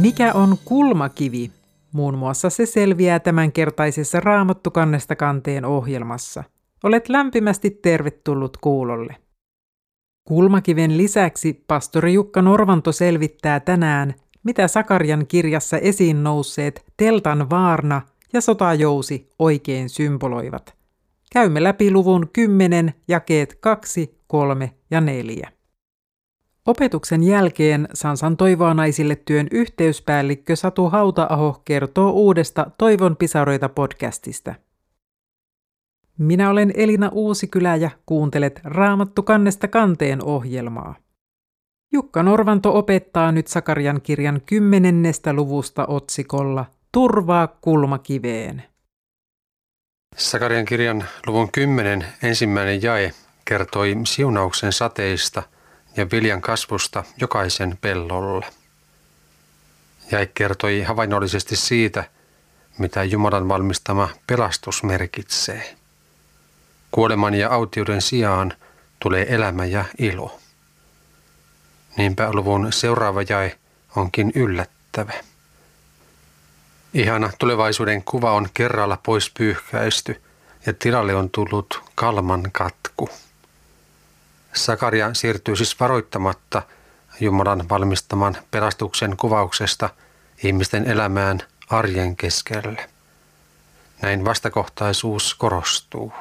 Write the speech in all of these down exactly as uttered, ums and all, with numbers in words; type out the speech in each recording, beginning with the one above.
Mikä on kulmakivi? Muun muassa se selviää tämänkertaisessa Raamattu kannesta kanteen ohjelmassa. Olet lämpimästi tervetullut kuulolle. Kulmakiven lisäksi pastori Jukka Norvanto selvittää tänään, mitä Sakarian kirjassa esiin nousseet teltan vaarna ja sotajousi oikein symboloivat. Käymme läpi luvun kymmenen, jakeet kaksi, kolme ja neljä. Opetuksen jälkeen Sansan Toivoa naisille -työn yhteyspäällikkö Satu Hauta-aho kertoo uudesta Toivon pisaroita podcastista. Minä olen Elina Uusikylä ja kuuntelet Raamattu kannesta kanteen ohjelmaa. Jukka Norvanto opettaa nyt Sakarian kirjan kymmenennestä luvusta otsikolla Turvaa kulmakiveen. Sakarian kirjan luvun kymmenen ensimmäinen jae kertoi siunauksen sateista ja viljan kasvusta jokaisen pellolla. Jae kertoi havainnollisesti siitä, mitä Jumalan valmistama pelastus merkitsee. Kuoleman ja autioiden sijaan tulee elämä ja ilo. Niinpä luvun seuraava jae onkin yllättävä. Ihana tulevaisuuden kuva on kerralla pois pyyhkäisty ja tilalle on tullut kalman katku. Sakaria siirtyy siis varoittamatta Jumalan valmistaman pelastuksen kuvauksesta ihmisten elämään arjen keskelle. Näin vastakohtaisuus korostuu.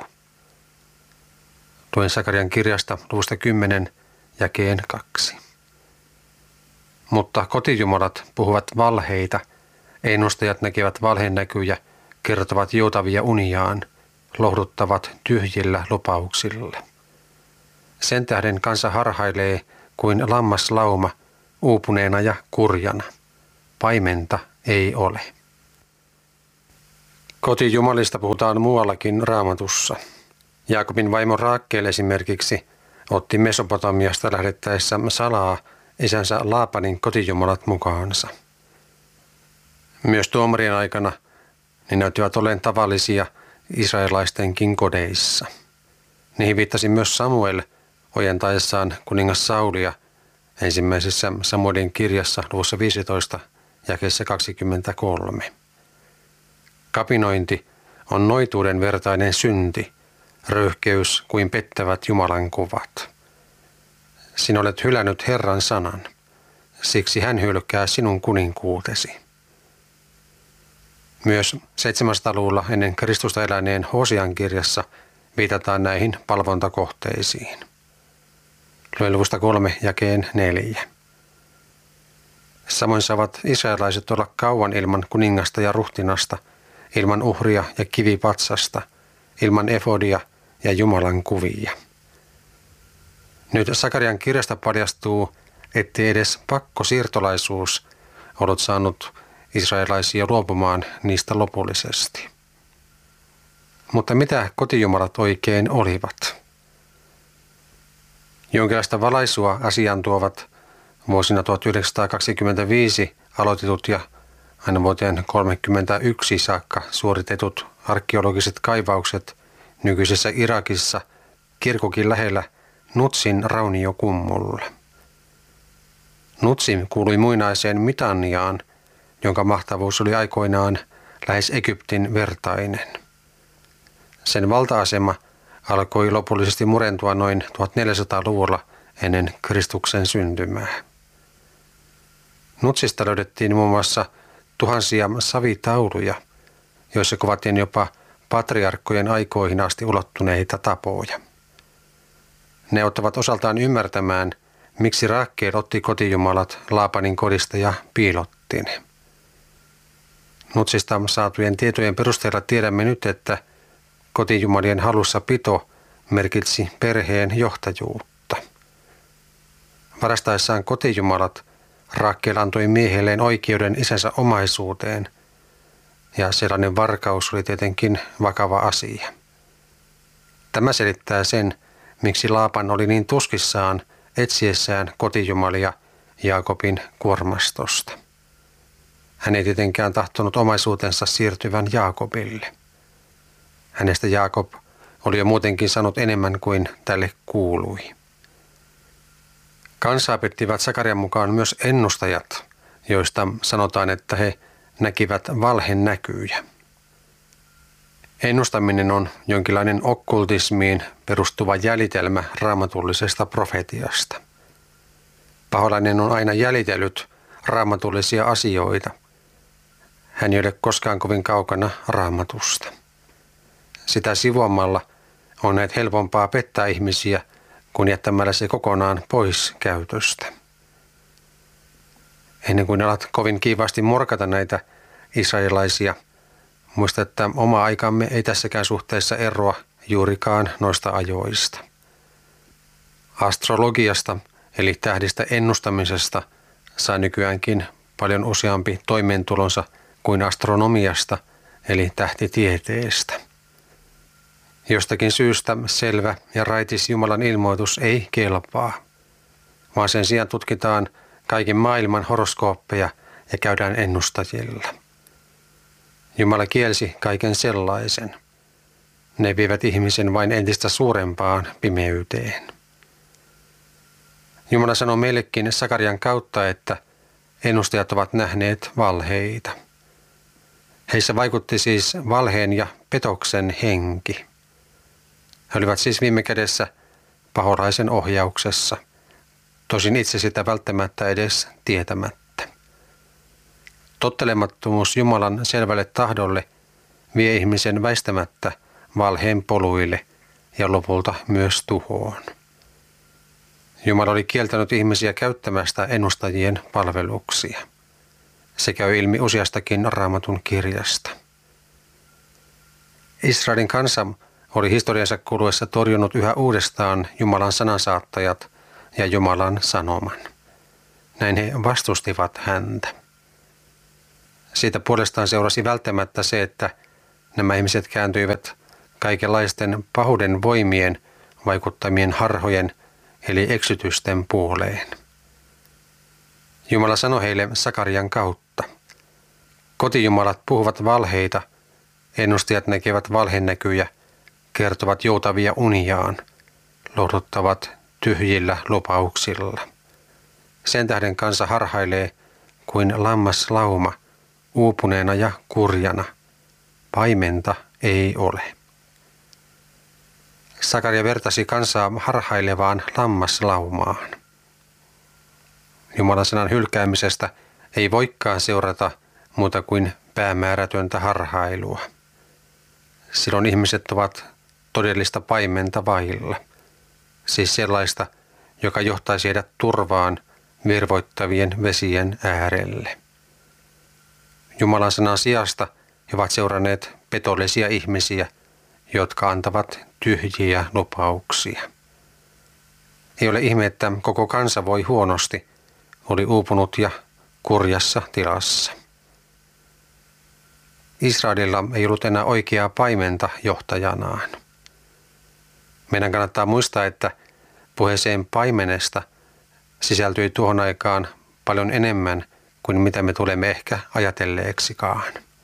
Luen Sakarian kirjasta luvusta kymmenen jakeen kaksi. Mutta kotijumalat puhuvat valheita, ennustajat näkevät valheenäkyjä, kertovat joutavia uniaan, lohduttavat tyhjillä lupauksilla. Sen tähden kansa harhailee kuin lammaslauma, uupuneena ja kurjana. Paimenta ei ole. Kotijumalista puhutaan muuallakin Raamatussa. Jaakobin vaimo Raakkeel esimerkiksi otti Mesopotamiasta lähdettäessä salaa isänsä Laapanin kotijumalat mukaansa. Myös tuomarien aikana ne näyttivät olleen tavallisia israelaistenkin kodeissa. Niihin viittasi myös Samuel ojentaessaan kuningas Saulia ensimmäisessä Samuelin kirjassa luvussa viisitoista jakeessa kaksikymmentäkolme. Kapinointi on noituuden vertainen synti, röyhkeys kuin pettävät Jumalan kuvat. Sinä olet hylännyt Herran sanan, siksi hän hylkää sinun kuninkuutesi. Myös seitsemänsataa-luvulla ennen Kristusta eläneen Hosean kirjassa viitataan näihin palvontakohteisiin. Luen luvusta kolme jakeen neljä. Samoin saavat israelaiset olla kauan ilman kuningasta ja ruhtinasta, ilman uhria ja kivipatsasta, ilman efodia ja Jumalan kuvia. Nyt Sakarian kirjasta paljastuu, ettei edes pakkosiirtolaisuus ollut saanut israelaisia luopumaan niistä lopullisesti. Mutta mitä kotijumalat oikein olivat? Jonkinlaista valaisua asiaan tuovat vuosina tuhatyhdeksänsataakaksikymmentäviisi aloitetut ja aina vuoteen kolmekymmentäyksi saakka suoritetut arkeologiset kaivaukset nykyisessä Irakissa Kirkukin lähellä Nutsin rauniokummulla. Nutsi kuului muinaiseen Mitanniaan, jonka mahtavuus oli aikoinaan lähes Egyptin vertainen. Sen valta-asema alkoi lopullisesti murentua noin tuhatneljäsataaluvulla ennen Kristuksen syntymää. Nutsista löydettiin muun muassa tuhansia savitauluja, joissa kuvattiin jopa patriarkkojen aikoihin asti ulottuneita tapoja. Ne auttavat osaltaan ymmärtämään, miksi Raakkeel otti kotijumalat Laapanin kodista ja piilotti ne. Nutsista saatujen tietojen perusteella tiedämme nyt, että kotijumalien hallussapito merkitsi perheen johtajuutta. Varastaessaan kotijumalat Raakkeel antoi miehelleen oikeuden isänsä omaisuuteen, ja sellainen varkaus oli tietenkin vakava asia. Tämä selittää sen, miksi Laapan oli niin tuskissaan etsiessään kotijumalia Jaakobin kuormastosta. Hän ei tietenkään tahtonut omaisuutensa siirtyvän Jaakobille. Hänestä Jaakob oli jo muutenkin saanut enemmän kuin tälle kuului. Kansaa pettivät Sakarian mukaan myös ennustajat, joista sanotaan, että he näkivät valhenäkyjä. Ennustaminen on jonkinlainen okkultismiin perustuva jäljitelmä raamatullisesta profetiasta. Paholainen on aina jäljitellyt raamatullisia asioita. Hän ei ole koskaan kovin kaukana raamatusta. Sitä sivuamalla on näet helpompaa pettää ihmisiä kuin jättämällä se kokonaan pois käytöstä. Ennen kuin alat kovin kiivaasti morkata näitä israelilaisia, muista, että oma aikamme ei tässäkään suhteessa eroa juurikaan noista ajoista. Astrologiasta eli tähdistä ennustamisesta saa nykyäänkin paljon useampi toimeentulonsa kuin astronomiasta eli tähtitieteestä. Jostakin syystä selvä ja raitis Jumalan ilmoitus ei kelpaa, vaan sen sijaan tutkitaan kaiken maailman horoskooppeja ja käydään ennustajilla. Jumala kielsi kaiken sellaisen. Ne vievät ihmisen vain entistä suurempaan pimeyteen. Jumala sanoo meillekin Sakarian kautta, että ennustajat ovat nähneet valheita. Heissä vaikutti siis valheen ja petoksen henki. He olivat siis viime kädessä paholaisen ohjauksessa, tosin itse sitä välttämättä edes tietämättä. Tottelemattomuus Jumalan selvälle tahdolle vie ihmisen väistämättä valheen poluille ja lopulta myös tuhoon. Jumala oli kieltänyt ihmisiä käyttämästä ennustajien palveluksia. Se käy ilmi useastakin Raamatun kirjasta. Israelin kansa oli historiansa kuluessa torjunut yhä uudestaan Jumalan sanansaattajat ja Jumalan sanoman. Näin he vastustivat häntä. Siitä puolestaan seurasi välttämättä se, että nämä ihmiset kääntyivät kaikenlaisten pahuuden voimien vaikuttamien harhojen eli eksytysten puoleen. Jumala sanoi heille Sakarian kautta. Kotijumalat puhuvat valheita, ennustajat näkevät valhenäkyjä, kertovat joutavia uniaan, lohduttavat tyhjillä lupauksilla. Sen tähden kansa harhailee kuin lammaslauma, uupuneena ja kurjana. Paimenta ei ole. Sakaria vertasi kansaa harhailevaan lammaslaumaan. Jumalan sanan hylkäämisestä ei voikaan seurata muuta kuin päämäärätöntä harhailua. Silloin ihmiset ovat todellista paimenta vailla, siis sellaista, joka johtaisi heidät turvaan virvoittavien vesien äärelle. Jumalan sanan sijasta he ovat seuranneet petollisia ihmisiä, jotka antavat tyhjiä lupauksia. Ei ole ihme, että koko kansa voi huonosti, oli uupunut ja kurjassa tilassa. Israelilla ei ollut enää oikeaa paimenta johtajanaan. Meidän kannattaa muistaa, että puheeseen paimenesta sisältyi tuohon aikaan paljon enemmän kuin mitä me tulemme ehkä ajatelleeksikaan.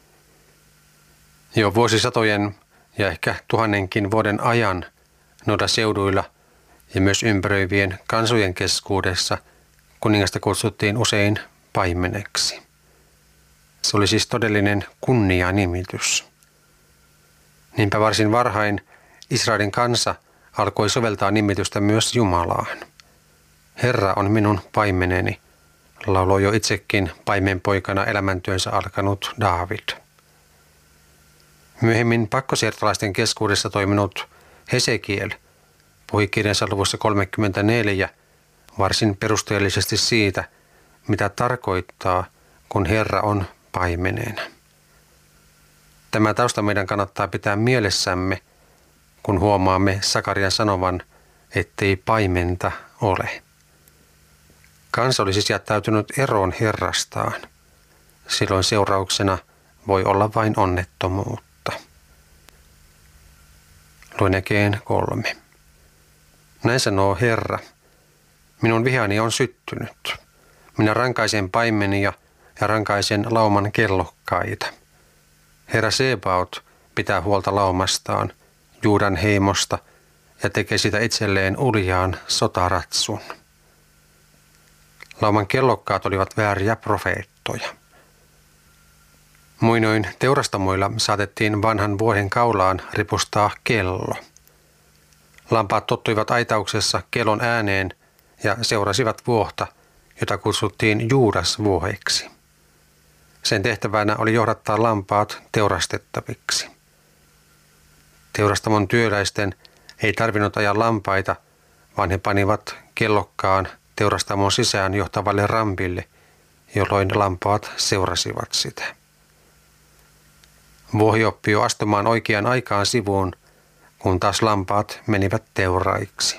Jo vuosisatojen ja ehkä tuhannenkin vuoden ajan noilla seuduilla ja myös ympäröivien kansojen keskuudessa kuningasta kutsuttiin usein paimeneksi. Se oli siis todellinen kunnianimitys. Niinpä varsin varhain Israelin kansa alkoi soveltaa nimitystä myös Jumalaan. Herra on minun paimeneni, lauloi jo itsekin paimenpoikana elämäntyönsä alkanut Daavid. Myöhemmin pakkosiirtolaisten keskuudessa toiminut Hesekiel puhui kirjansa luvussa kolmekymmentäneljä varsin perusteellisesti siitä, mitä tarkoittaa, kun Herra on paimenena. Tämä tausta meidän kannattaa pitää mielessämme, kun huomaamme Sakarian sanovan, ettei paimenta ole. Kansa oli siis jättäytynyt eroon Herrastaan. Silloin seurauksena voi olla vain onnettomuutta. Luen jakeen kolme. Näin sanoo Herra, minun vihani on syttynyt. Minä rankaisen paimenia ja rankaisen lauman kellokkaita. Herra Sebaot pitää huolta laumastaan, Juudan heimosta, ja tekee sitä itselleen uljaan sotaratsun. Lauman kellokkaat olivat vääriä profeettoja. profeettoja. Muinoin teurastamoilla saatettiin vanhan vuoden kaulaan ripustaa kello. Lampaat tottuivat aitauksessa kellon ääneen ja seurasivat vuohta, jota kutsuttiin Juudasvuoheksi. Sen tehtävänä oli johdattaa lampaat teurastettaviksi. Teurastamon työläisten ei tarvinnut ajaa lampaita, vaan he panivat kellokkaan teurastamon sisään johtavalle rampille, jolloin lampaat seurasivat sitä. Vuohi oppi jo astumaan oikeaan aikaan sivuun, kun taas lampaat menivät teuraiksi.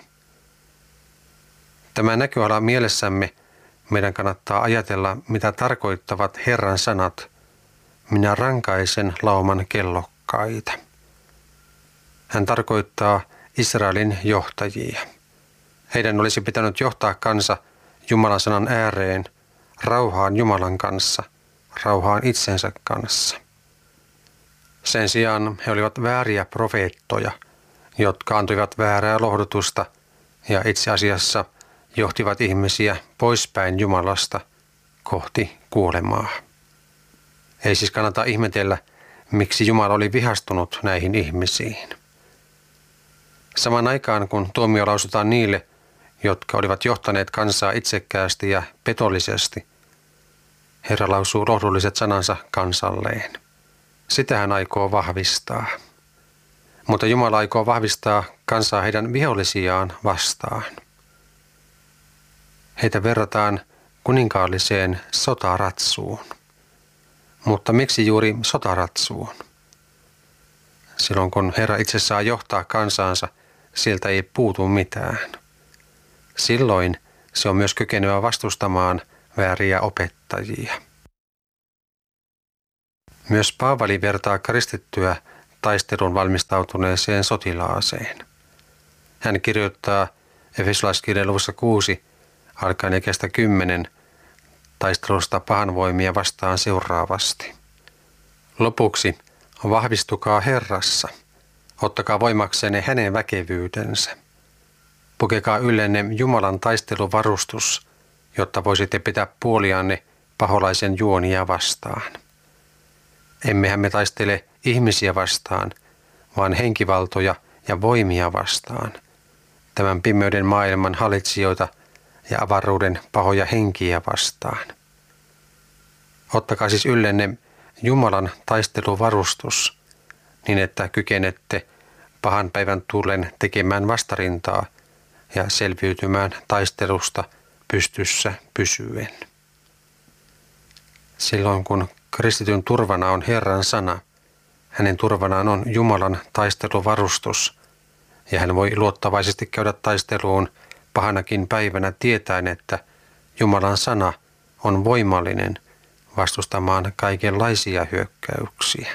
Tämä näköala mielessämme meidän kannattaa ajatella, mitä tarkoittavat Herran sanat, minä rankaisen lauman kellokkaita. Hän tarkoittaa Israelin johtajia. Heidän olisi pitänyt johtaa kansa Jumalan sanan ääreen, rauhaan Jumalan kanssa, rauhaan itsensä kanssa. Sen sijaan he olivat vääriä profeettoja, jotka antoivat väärää lohdutusta ja itse asiassa johtivat ihmisiä poispäin Jumalasta kohti kuolemaa. Ei siis kannata ihmetellä, miksi Jumala oli vihastunut näihin ihmisiin. Samaan aikaan, kun tuomio lausutaan niille, jotka olivat johtaneet kansaa itsekkäästi ja petollisesti, Herra lausuu lohdulliset sanansa kansalleen. Sitä hän aikoo vahvistaa. Mutta Jumala aikoo vahvistaa kansaa heidän vihollisiaan vastaan. Heitä verrataan kuninkaalliseen sotaratsuun. Mutta miksi juuri sotaratsuun? Silloin kun Herra itse saa johtaa kansansa, sieltä ei puutu mitään. Silloin se on myös kykenevä vastustamaan vääriä opettajia. Myös Paavali vertaa kristittyä taistelun valmistautuneeseen sotilaaseen. Hän kirjoittaa Efesolaiskirjeen luvussa kuusi alkaen jakeesta kymmenen taistelusta pahanvoimia vastaan seuraavasti. Lopuksi vahvistukaa Herrassa, ottakaa voimaksenne hänen väkevyytensä. Pukekaa yllenne Jumalan taisteluvarustus, jotta voisitte pitää puolianne paholaisen juonia vastaan. Emmehän me taistele ihmisiä vastaan, vaan henkivaltoja ja voimia vastaan, tämän pimeyden maailman hallitsijoita ja avaruuden pahoja henkiä vastaan. Ottakaa siis yllenne Jumalan taisteluvarustus, niin että kykenette pahan päivän tullen tekemään vastarintaa ja selviytymään taistelusta pystyssä pysyen. Silloin kun kristityn turvana on Herran sana, hänen turvanaan on Jumalan taisteluvarustus, ja hän voi luottavaisesti käydä taisteluun pahanakin päivänä tietäen, että Jumalan sana on voimallinen vastustamaan kaikenlaisia hyökkäyksiä.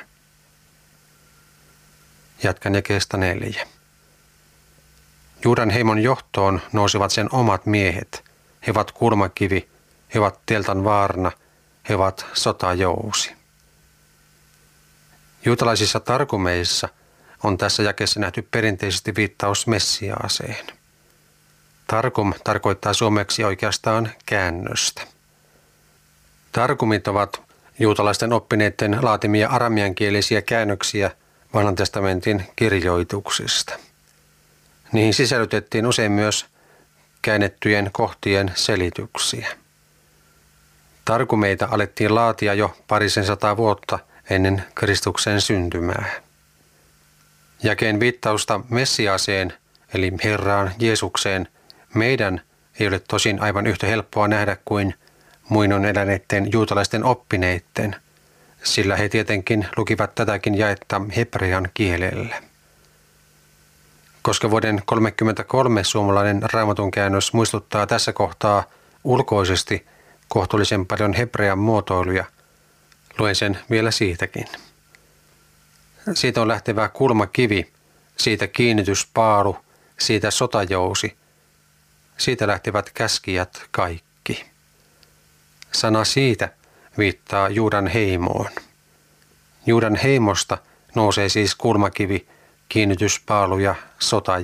Jatkan jakeesta neljä. Juudan heimon johtoon nousivat sen omat miehet. He ovat kulmakivi, he ovat teltan vaarna, he ovat sotajousi. Juutalaisissa tarkumeissa on tässä jakeessa nähty perinteisesti viittaus Messiaaseen. Tarkum tarkoittaa suomeksi oikeastaan käännöstä. Tarkumit ovat juutalaisten oppineiden laatimia aramiankielisiä käännöksiä Vanhan testamentin kirjoituksista. Niihin sisällytettiin usein myös käännettyjen kohtien selityksiä. Tarkumeita alettiin laatia jo parisen sataa vuotta ennen Kristuksen syntymää. Jakeen viittausta Messiaaseen, eli Herraan Jeesukseen, meidän ei ole tosin aivan yhtä helppoa nähdä kuin muinoin eläneiden juutalaisten oppineiden, sillä he tietenkin lukivat tätäkin jaetta hebrean kielellä. Koska vuoden kolmekymmentäkolme suomalainen Raamatun käännös muistuttaa tässä kohtaa ulkoisesti kohtuullisen paljon hebrean muotoiluja, luen sen vielä siitäkin. Siitä on lähtevä kulmakivi, siitä kiinnityspaalu, siitä sotajousi, siitä lähtevät käskijät kaikki. Sana siitä viittaa Juudan heimoon. Juudan heimosta nousee siis kulmakivi, kiinnityspaalu ja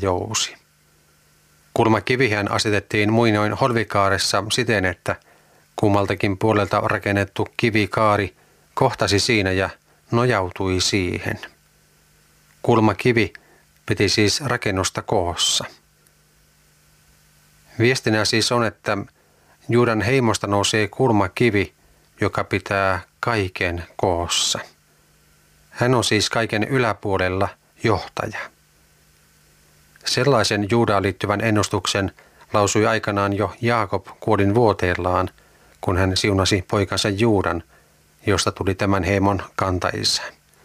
sotajousi. Kulmakivihän asetettiin muinoin Holvikaaressa siten, että Kummaltakin puolelta rakennettu kivikaari kohtasi siinä ja nojautui siihen. Kulmakivi piti siis rakennusta koossa. Viestinä siis on, että Juudan heimosta nousee kulmakivi, joka pitää kaiken koossa. Hän on siis kaiken yläpuolella johtaja. Sellaisen Juudaan liittyvän ennustuksen lausui aikanaan jo Jaakob kuolin vuoteellaan, kun hän siunasi poikansa Juudan, josta tuli tämän heimon kantaisä.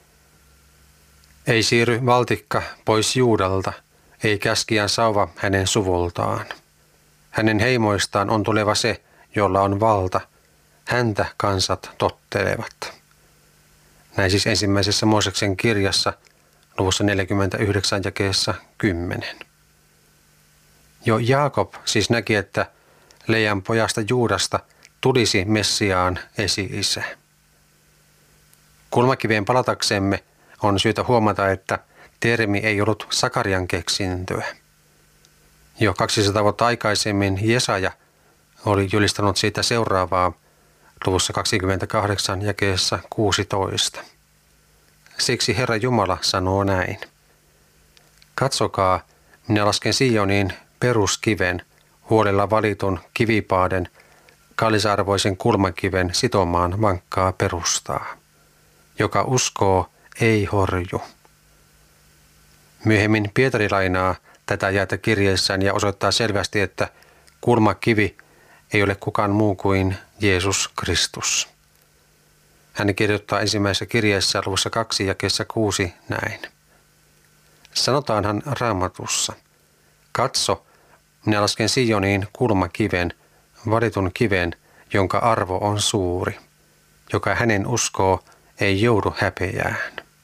Ei siirry valtikka pois Juudalta, ei käskijän sauva hänen suvultaan. Hänen heimoistaan on tuleva se, jolla on valta. Häntä kansat tottelevat. Näin siis ensimmäisessä Mooseksen kirjassa, luvussa neljäkymmentäyhdeksän jakeessa kymmenen. Jo Jaakob siis näki, että Lejan pojasta Juudasta tulisi Messiaan esi-isä. Kulmakiveen palataksemme on syytä huomata, että termi ei ollut Sakarian keksintöä. Jo kaksisataa vuotta aikaisemmin Jesaja oli julistanut siitä seuraavaa luvussa kaksikymmentäkahdeksan jakeessa kuusitoista. Siksi Herra Jumala sanoo näin. Katsokaa, minä lasken Sioniin peruskiven, huolella valitun kivipaaden, kallisarvoisen kulmakiven sitomaan vankkaa perustaa. Joka uskoo, ei horju. Myöhemmin Pietari lainaa tätä jaetta kirjeessään ja osoittaa selvästi, että kulmakivi ei ole kukaan muu kuin Jeesus Kristus. Hän kirjoittaa ensimmäisessä kirjeessä luvussa kaksi jakeessa kuusi näin. Sanotaanhan Raamatussa, katso, minä lasken Sioniin kulmakiven, valitun kiven, jonka arvo on suuri, joka hänen uskoo ei joudu häpeään.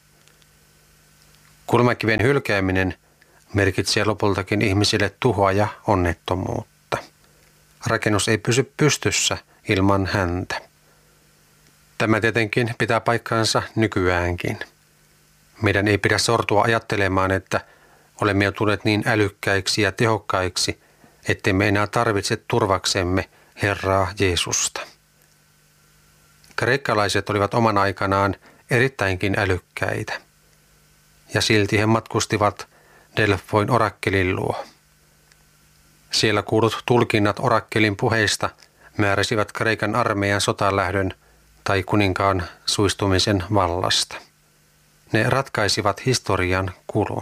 Kulmakiven hylkääminen merkitsee lopultakin ihmisille tuhoa ja onnettomuutta. Rakennus ei pysy pystyssä ilman häntä. Tämä tietenkin pitää paikkansa nykyäänkin. Meidän ei pidä sortua ajattelemaan, että olemme jo tulleet niin älykkäiksi ja tehokkaiksi, ettei me enää tarvitse turvaksemme Herraa Jeesusta. Kreikkalaiset olivat oman aikanaan erittäinkin älykkäitä, ja silti he matkustivat Delfoin orakkelin luo. Siellä kuulut tulkinnat orakkelin puheista määräsivät Kreikan armeijan sotalähdön tai kuninkaan suistumisen vallasta. Ne ratkaisivat historian kulun.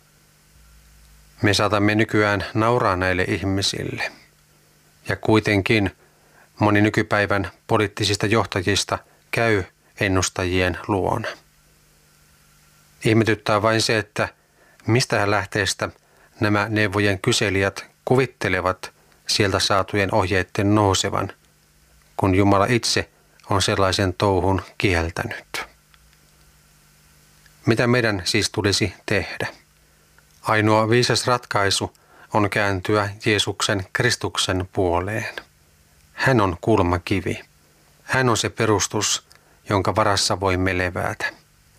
Me saatamme nykyään nauraa näille ihmisille. Ja kuitenkin moni nykypäivän poliittisista johtajista käy ennustajien luona. Ihmetyttää vain se, että mistä lähteestä nämä neuvojen kyselijät kuvittelevat sieltä saatujen ohjeiden nousevan, kun Jumala itse on sellaisen touhun kieltänyt. Mitä meidän siis tulisi tehdä? Ainoa viisas ratkaisu on kääntyä Jeesuksen Kristuksen puoleen. Hän on kulmakivi. Hän on se perustus, jonka varassa voimme levätä.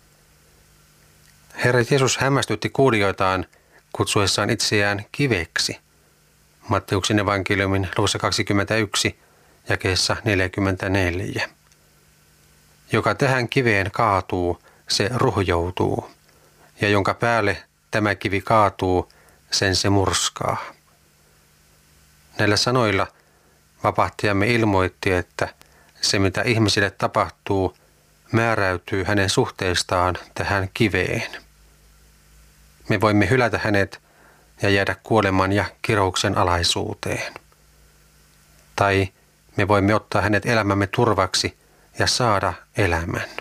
Herra Jeesus hämmästytti kuulijoitaan kutsuessaan itseään kiveksi. Matteuksen evankeliumin luvussa kaksikymmentäyksi jakeessa neljäkymmentäneljä. Joka tähän kiveen kaatuu, se ruhjoutuu, ja jonka päälle tämä kivi kaatuu, sen se murskaa. Näillä sanoilla vapahtajamme ilmoitti, että se mitä ihmisille tapahtuu, määräytyy hänen suhteestaan tähän kiveen. Me voimme hylätä hänet ja jäädä kuoleman ja kirouksen alaisuuteen. Tai me voimme ottaa hänet elämämme turvaksi ja saada elämän.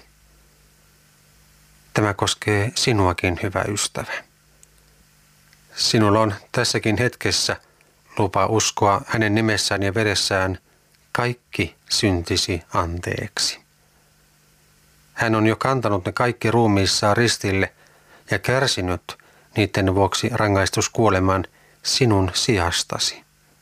Tämä koskee sinuakin, hyvä ystävä. Sinulla on tässäkin hetkessä lupa uskoa hänen nimessään ja veressään kaikki syntisi anteeksi. Hän on jo kantanut ne kaikki ruumiissaan ristille ja kärsinyt niiden vuoksi rangaistuskuoleman sinun sijastasi.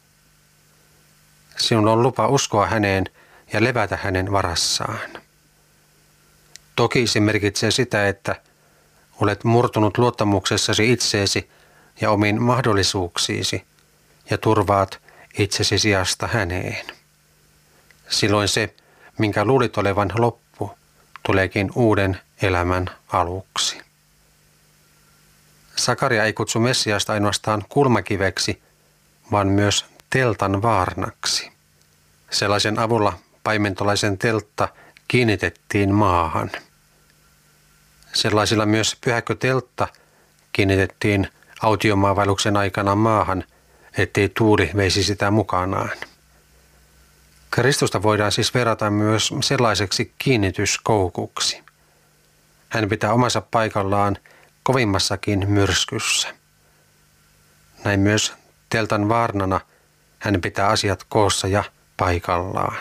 Sinun on lupa uskoa häneen ja levätä hänen varassaan. Toki se merkitsee sitä, että olet murtunut luottamuksessasi itseesi ja omiin mahdollisuuksiisi ja turvaat itsesi sijasta häneen. Silloin se, minkä luulit olevan loppu, tuleekin uuden elämän aluksi. Sakaria ei kutsu Messiasta ainoastaan kulmakiveksi, vaan myös teltan vaarnaksi. Sellaisen avulla paimentolaisen teltta kiinnitettiin maahan. Sellaisilla myös pyhäkköteltta kiinnitettiin autiomaavaelluksen aikana maahan, ettei tuuli veisi sitä mukanaan. Kristusta voidaan siis verrata myös sellaiseksi kiinnityskoukuksi. Hän pitää omassa paikallaan kovimmassakin myrskyssä. Näin myös teltan vaarnana hän pitää asiat koossa ja paikallaan.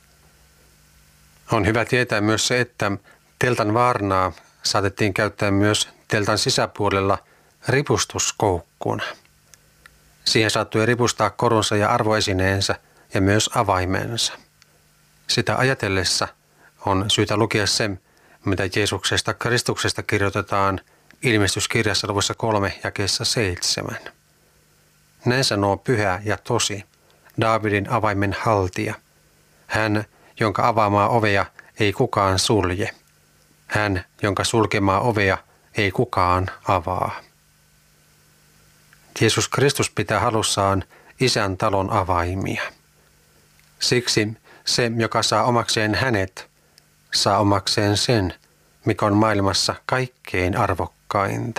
On hyvä tietää myös se, että teltan vaarnaa saatettiin käyttää myös teltan sisäpuolella ripustuskoukkuna. Siihen saattoi ripustaa korunsa ja arvoesineensä ja myös avaimensa. Sitä ajatellessa on syytä lukea se, mitä Jeesuksesta Kristuksesta kirjoitetaan Ilmestyskirjassa luvussa kolme jakeessa seitsemän. Näin sanoo pyhä ja tosi, Daavidin avaimen haltija. Hän, jonka avaamaa ovea ei kukaan sulje. Hän, jonka sulkemaa ovea ei kukaan avaa. Jeesus Kristus pitää halussaan Isän talon avaimia. Siksi se, joka saa omakseen hänet, saa omakseen sen, mikä on maailmassa kaikkein arvokkainta.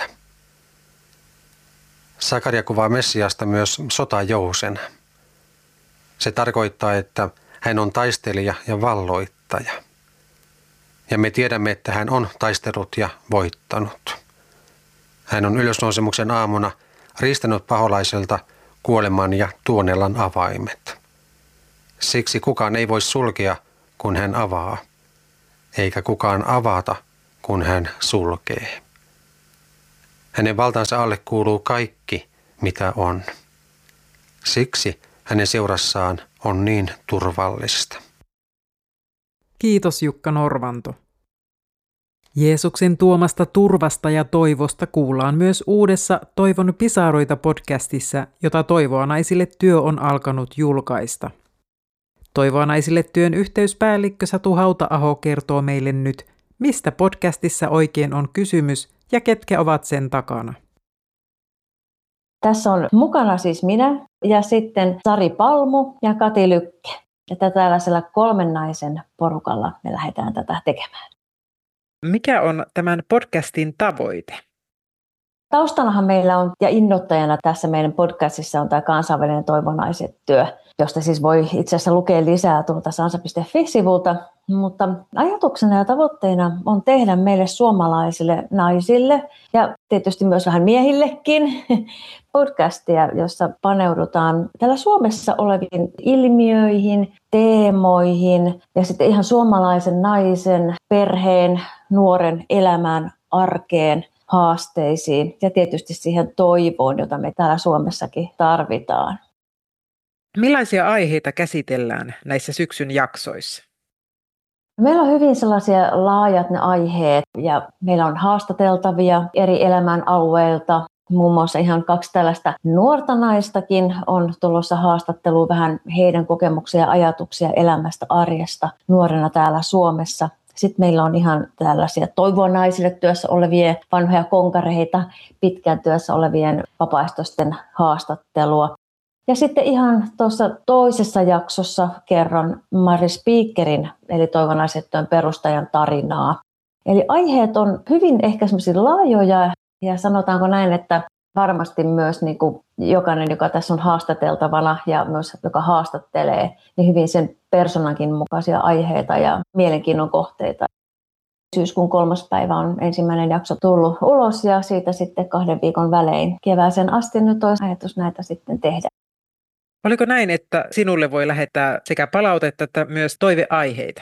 Sakaria kuvaa Messiasta myös sotajousena. Se tarkoittaa, että hän on taistelija ja valloittaja. Ja me tiedämme, että hän on taistellut ja voittanut. Hän on ylösnousemuksen aamuna riistänyt paholaiselta kuoleman ja tuonelan avaimet. Siksi kukaan ei voi sulkea, kun hän avaa, eikä kukaan avata, kun hän sulkee. Hänen valtansa alle kuuluu kaikki, mitä on. Siksi hänen seurassaan on niin turvallista. Kiitos Jukka Norvanto. Jeesuksen tuomasta turvasta ja toivosta kuullaan myös uudessa Toivon pisaroita podcastissa, jota Toivoa naisille työ on alkanut julkaista. Toivoa naisille työn yhteyspäällikkö Satu Hauta-aho kertoo meille nyt, mistä podcastissa oikein on kysymys ja ketkä ovat sen takana. Tässä on mukana siis minä ja sitten Sari Palmu ja Kati Lykke. Että tällaisella kolmen naisen porukalla me lähdetään tätä tekemään. Mikä on tämän podcastin tavoite? Taustallahan meillä on, ja innoittajana tässä meidän podcastissa on tämä kansainvälinen Toivonaiset työ, josta siis voi itse asiassa lukea lisää tuolta sansa piste fi-sivulta. Mutta ajatuksena ja tavoitteena on tehdä meille suomalaisille naisille ja tietysti myös vähän miehillekin podcastia, jossa paneudutaan täällä Suomessa oleviin ilmiöihin, teemoihin ja sitten ihan suomalaisen naisen, perheen, nuoren elämään, arkeen, haasteisiin ja tietysti siihen toivoon, jota me täällä Suomessakin tarvitaan. Millaisia aiheita käsitellään näissä syksyn jaksoissa? Meillä on hyvin sellaisia laajat ne aiheet ja meillä on haastateltavia eri elämän alueilta. Muun muassa ihan kaksi tällaista nuorta naistakin on tulossa haastatteluun vähän heidän kokemuksia ja ajatuksia elämästä arjesta nuorena täällä Suomessa. Sitten meillä on ihan tällaisia Toivoa naisille työssä olevia vanhoja konkareita, pitkään työssä olevien vapaaehtoisten haastattelua. Ja sitten ihan tuossa toisessa jaksossa kerron Mari Speakerin, eli Toivoa naiset työn perustajan tarinaa. Eli aiheet on hyvin ehkä semmoisia laajoja ja sanotaanko näin, että varmasti myös niin kuin jokainen, joka tässä on haastateltavana ja myös joka haastattelee, niin hyvin sen personankin mukaisia aiheita ja mielenkiinnon kohteita. Syyskuun kolmas päivä on ensimmäinen jakso tullut ulos ja siitä sitten kahden viikon välein kevääseen asti nyt olisi ajatus näitä sitten tehdä. Oliko näin, että sinulle voi lähettää sekä palautetta että myös toiveaiheita?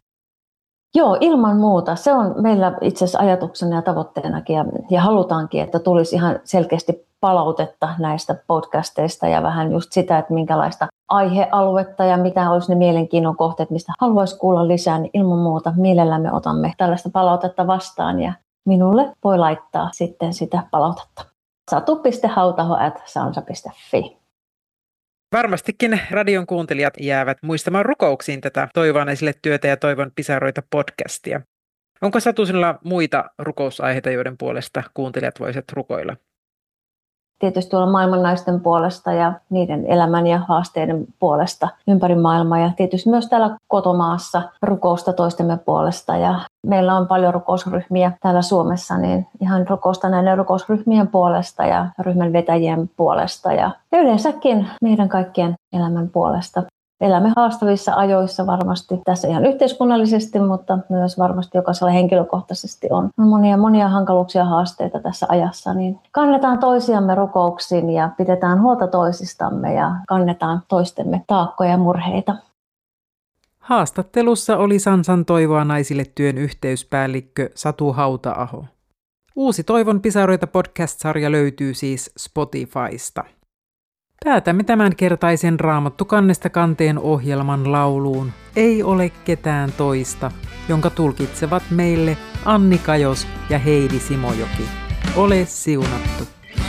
Joo, ilman muuta. Se on meillä itse asiassa ajatuksena ja tavoitteenakin ja, ja halutaankin, että tulisi ihan selkeästi palautetta näistä podcasteista ja vähän just sitä, että minkälaista aihealuetta ja mitä olisi ne mielenkiinnon kohteet, mistä haluaisi kuulla lisää, niin ilman muuta mielellämme otamme tällaista palautetta vastaan ja minulle voi laittaa sitten sitä palautetta. satu piste hautaho ät sansa piste fi Varmastikin radion kuuntelijat jäävät muistamaan rukouksiin tätä Toivoan esille työtä ja Toivon pisaroita podcastia. Onko Satu sinulla muita rukousaiheita, joiden puolesta kuuntelijat voisivat rukoilla? Tietysti tuolla maailman naisten puolesta ja niiden elämän ja haasteiden puolesta ympäri maailmaa ja tietysti myös täällä kotomaassa rukousta toistemme puolesta. Ja meillä on paljon rukousryhmiä täällä Suomessa, niin ihan rukousta näiden rukousryhmien puolesta ja ryhmän vetäjien puolesta ja yleensäkin meidän kaikkien elämän puolesta. Elämme haastavissa ajoissa varmasti tässä ihan yhteiskunnallisesti, mutta myös varmasti jokaisella henkilökohtaisesti on monia monia hankaluuksia ja haasteita tässä ajassa. Niin kannetaan toisiamme rukouksiin ja pidetään huolta toisistamme ja kannetaan toistemme taakkoja ja murheita. Haastattelussa oli Sansan Toivoa naisille työn yhteyspäällikkö Satu Hauta-aho. Uusi Toivon pisaroita podcast-sarja löytyy siis Spotifysta. Päätämme tämänkertaisen Raamattu kannesta kanteen ohjelman lauluun Ei ole ketään toista, jonka tulkitsevat meille Anni Kajos ja Heidi Simojoki. Ole siunattu!